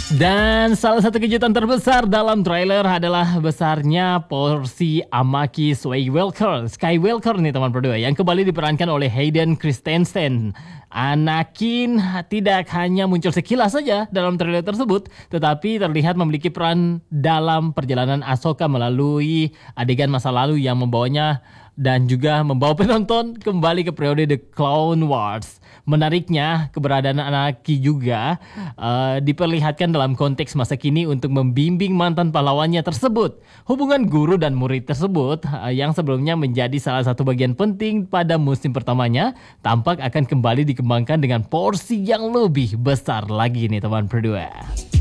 Dan salah satu kejutan terbesar dalam trailer adalah besarnya porsi Amaki Skywalker nih teman berdua, yang kembali diperankan oleh Hayden Christensen. Anakin tidak hanya muncul sekilas saja dalam trailer tersebut, tetapi terlihat memiliki peran dalam perjalanan Ahsoka melalui adegan masa lalu yang membawanya dan juga membawa penonton kembali ke periode The Clone Wars. Menariknya, keberadaan Anakin juga diperlihatkan dalam konteks masa kini untuk membimbing mantan pahlawannya tersebut. Hubungan guru dan murid tersebut yang sebelumnya menjadi salah satu bagian penting pada musim pertamanya, tampak akan kembali dikembangkan dengan porsi yang lebih besar lagi nih teman berdua.